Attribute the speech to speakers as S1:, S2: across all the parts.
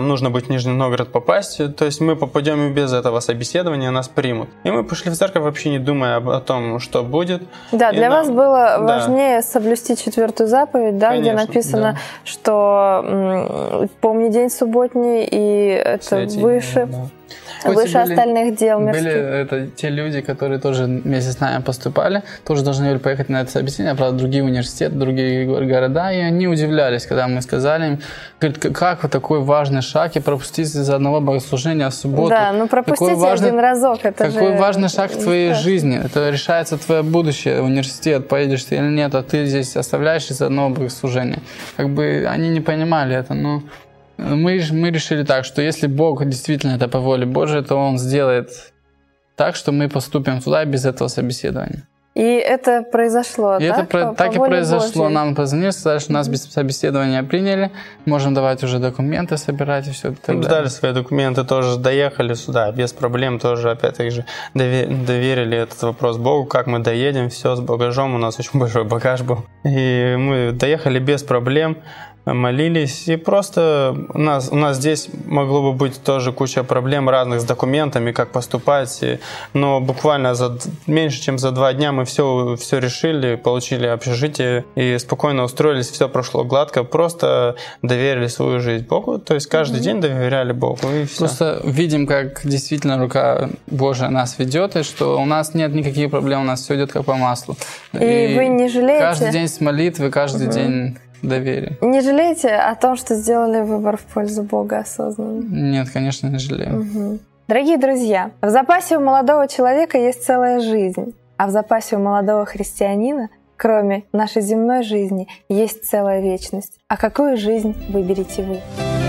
S1: нужно будет в Нижний Новгород попасть, то есть мы попадем и без этого собеседования, нас примут. И мы пошли в церковь, вообще не думая о том, что будет.
S2: Да, для вас было важнее соблюсти 4-ю заповедь, да, конечно, где написано, что помни день субботний, и это святинь, выше. Да. Выше остальных дел мирских.
S3: Были те люди, которые тоже вместе с нами поступали, тоже должны были поехать на это собеседование, правда, другие университеты, другие города, и они удивлялись, когда мы сказали им, говорят, как вот такой важный шаг и пропустить из-за одного богослужения в субботу.
S2: Да, ну пропустите один разок, это
S3: какой важный шаг в твоей жизни, это решается твое будущее, университет, поедешь ты или нет, а ты здесь оставляешь из-за одного богослужения. Как бы они не понимали это, но... Мы решили так, что если Бог действительно это по воле Божией, то Он сделает так, что мы поступим туда без этого собеседования.
S2: И это произошло,
S3: и
S2: так?
S3: Так и произошло. Божьей. Нам позвонили, сказали, что нас без собеседования приняли, можем давать уже документы собирать и все это.
S1: Мы сдали свои документы, тоже доехали сюда, без проблем, тоже опять-таки же доверили этот вопрос Богу, как мы доедем, все с багажом, у нас очень большой багаж был. И мы доехали без проблем, молились, и просто у нас здесь могло бы быть тоже куча проблем разных с документами, как поступать, но буквально меньше чем за 2 дня мы все решили, получили общежитие и спокойно устроились, все прошло гладко, просто доверили свою жизнь Богу, то есть каждый день доверяли Богу, и все.
S3: Просто видим, как действительно рука Божия нас ведет, и что у нас нет никаких проблем, у нас все идет как по маслу.
S2: И вы не жалеете?
S3: Каждый день с молитвы, каждый день доверие.
S2: Не жалеете о том, что сделали выбор в пользу Бога осознанно?
S3: Нет, конечно, не жалею.
S2: Дорогие друзья, в запасе у молодого человека есть целая жизнь, а в запасе у молодого христианина, кроме нашей земной жизни, есть целая вечность. А какую жизнь выберете вы?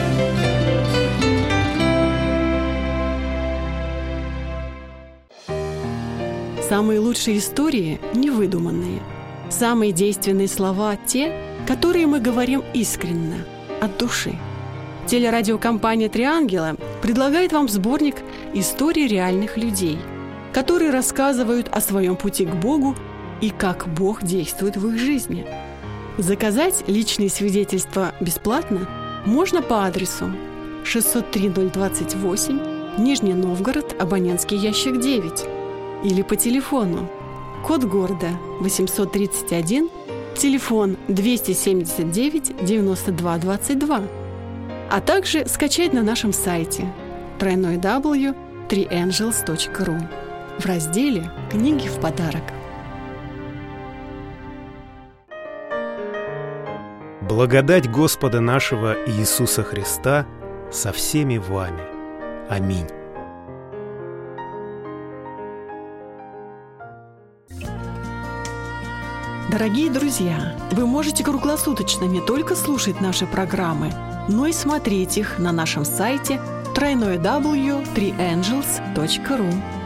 S4: Самые лучшие истории невыдуманные. Самые действенные слова – те, которые мы говорим искренне, от души. Телерадиокомпания «Три ангела» предлагает вам сборник историй реальных людей, которые рассказывают о своем пути к Богу и как Бог действует в их жизни. Заказать личные свидетельства бесплатно можно по адресу 603-028, Нижний Новгород, абонентский ящик 9, или по телефону, код города 831, телефон 279 92 22, а также скачать на нашем сайте www.3angels.ru в разделе «Книги в подарок».
S5: Благодать Господа нашего Иисуса Христа со всеми вами. Аминь.
S4: Дорогие друзья, вы можете круглосуточно не только слушать наши программы, но и смотреть их на нашем сайте www.3angels.ru.